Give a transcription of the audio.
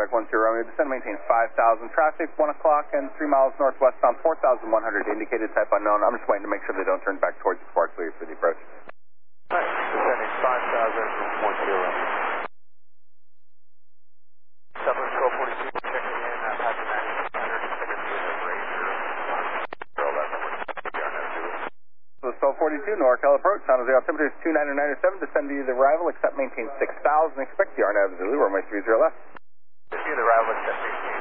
Quebec 10 Romeo, descend, maintain 5,000 traffic, 1 o'clock and 3 miles northwest on 4,100, indicated type unknown. I'm just waiting to make sure they don't turn back towards the Sparks for the approach. All right, descending 5,000 Romeo. 71242, checking in, Apache 9600, second unit, Ranger, 011, So 1242, NorCal approach, San Jose altimeter is 2997, descend to the arrival, accept maintain 6,000, expect the RNAV Zulu, runway 30 left. See the arrival, accept 18.